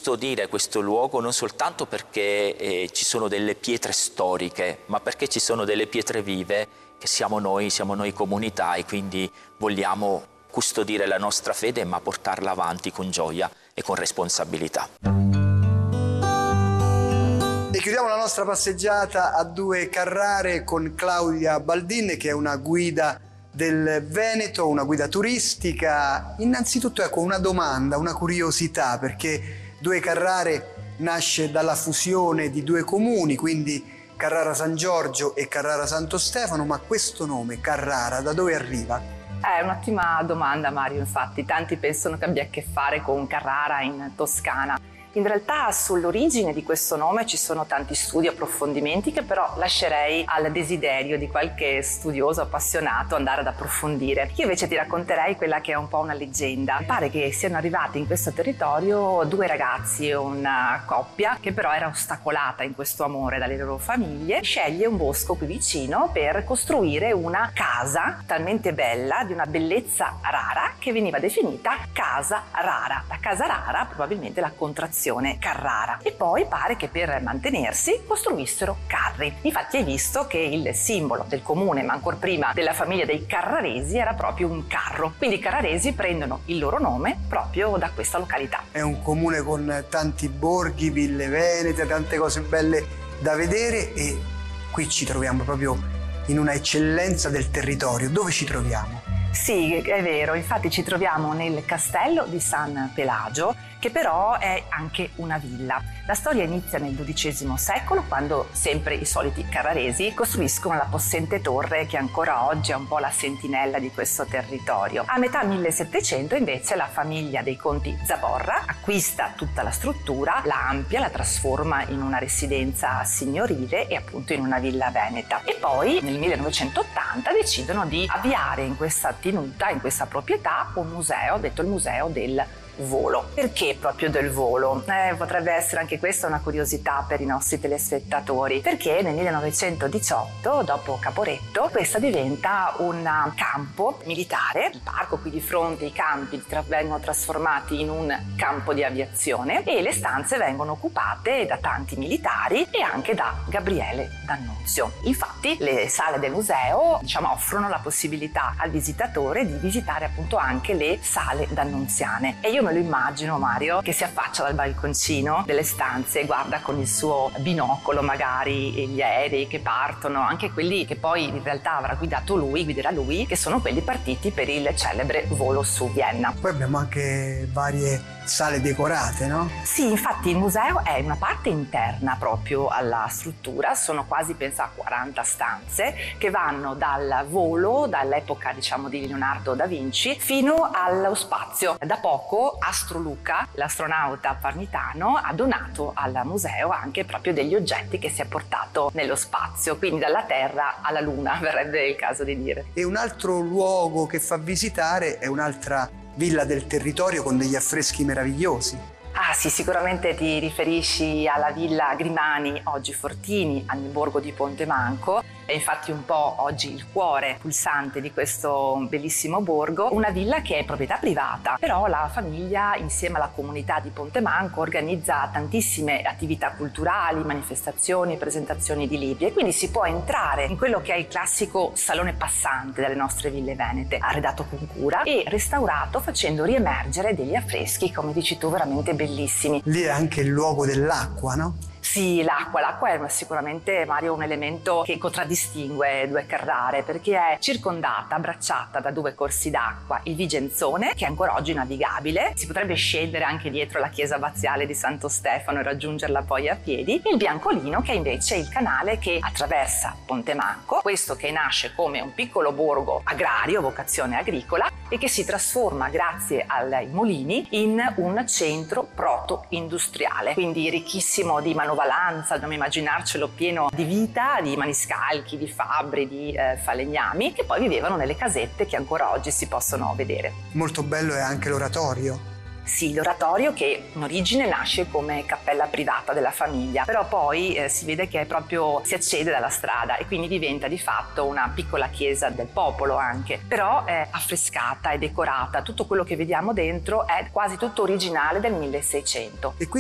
custodire questo luogo non soltanto perché ci sono delle pietre storiche, ma perché ci sono delle pietre vive che siamo noi comunità, e quindi vogliamo custodire la nostra fede ma portarla avanti con gioia e con responsabilità. E chiudiamo la nostra passeggiata a Due Carrare con Claudia Baldin, che è una guida del Veneto, una guida turistica. Innanzitutto, ecco, una domanda, una curiosità, perché Due Carrare nasce dalla fusione di due comuni, quindi Carrara San Giorgio e Carrara Santo Stefano, ma questo nome, Carrara, da dove arriva? È un'ottima domanda, Mario. Infatti tanti pensano che abbia a che fare con Carrara in Toscana. In realtà sull'origine di questo nome ci sono tanti studi e approfondimenti che però lascerei al desiderio di qualche studioso appassionato andare ad approfondire. Io invece ti racconterei quella che è un po' una leggenda. Pare che siano arrivati in questo territorio due ragazzi, una coppia che però era ostacolata in questo amore dalle loro famiglie. Sceglie un bosco qui vicino per costruire una casa talmente bella, di una bellezza rara, che veniva definita Casa Rara. La Casa Rara probabilmente la contrazione Carrara, e poi pare che per mantenersi costruissero carri. Infatti hai visto che il simbolo del comune, ma ancor prima della famiglia dei Carraresi, era proprio un carro. Quindi i Carraresi prendono il loro nome proprio da questa località. È un comune con tanti borghi, ville venete, tante cose belle da vedere, e qui ci troviamo proprio in una eccellenza del territorio. Dove ci troviamo? Sì, è vero, infatti ci troviamo nel castello di San Pelagio, che però è anche una villa. La storia inizia nel XII secolo, quando sempre i soliti carraresi costruiscono la possente torre che ancora oggi è un po' la sentinella di questo territorio. A metà 1700 invece la famiglia dei conti Zaborra acquista tutta la struttura, la amplia, la trasforma in una residenza signorile e appunto in una villa veneta. E poi nel 1980 decidono di avviare in questa tenuta, in questa proprietà, un museo, detto il Museo del Volo. Perché proprio del volo? Potrebbe essere anche questa una curiosità per i nostri telespettatori, perché nel 1918, dopo Caporetto, questa diventa un campo militare. Il parco qui di fronte, i campi vengono trasformati in un campo di aviazione e le stanze vengono occupate da tanti militari e anche da Gabriele D'Annunzio. Infatti le sale del museo, offrono la possibilità al visitatore di visitare appunto anche le sale d'annunziane. E io me lo immagino, Mario, che si affaccia dal balconcino delle stanze e guarda con il suo binocolo magari gli aerei che partono, anche quelli che poi in realtà guiderà lui, che sono quelli partiti per il celebre volo su Vienna. Poi abbiamo anche varie sale decorate, no? Sì, infatti il museo è una parte interna proprio alla struttura, sono quasi, pensa, 40 stanze che vanno dal volo, dall'epoca di Leonardo da Vinci, fino allo spazio. Da poco Astroluca, l'astronauta parmitano, ha donato al museo anche proprio degli oggetti che si è portato nello spazio, quindi dalla Terra alla Luna, verrebbe il caso di dire. E un altro luogo che fa visitare è un'altra villa del territorio con degli affreschi meravigliosi. Ah sì, sicuramente ti riferisci alla villa Grimani, oggi Fortini, nel borgo di Pontemanco. È infatti un po' oggi il cuore pulsante di questo bellissimo borgo, una villa che è proprietà privata, però la famiglia insieme alla comunità di Pontemanco organizza tantissime attività culturali, manifestazioni, presentazioni di libri, e quindi si può entrare in quello che è il classico salone passante delle nostre ville venete, arredato con cura e restaurato facendo riemergere degli affreschi, come dici tu, veramente bellissimi. Lì è anche il luogo dell'acqua, no? Sì, l'acqua è sicuramente, Mario, un elemento che contraddistingue Due Carrare, perché è circondata, abbracciata da due corsi d'acqua, il Vigenzone, che è ancora oggi navigabile, si potrebbe scendere anche dietro la chiesa abbaziale di Santo Stefano e raggiungerla poi a piedi, e il Biancolino, che è invece il canale che attraversa Pontemanco, questo che nasce come un piccolo borgo agrario, vocazione agricola, e che si trasforma grazie ai mulini in un centro proto-industriale, quindi ricchissimo di manovalanza, dobbiamo immaginarcelo pieno di vita, di maniscalchi, di fabbri, di falegnami, che poi vivevano nelle casette che ancora oggi si possono vedere. Molto bello è anche l'oratorio. Sì, l'oratorio che in origine nasce come cappella privata della famiglia, però poi si vede che si accede dalla strada e quindi diventa di fatto una piccola chiesa del popolo anche, però è affrescata, è decorata, tutto quello che vediamo dentro è quasi tutto originale del 1600. E qui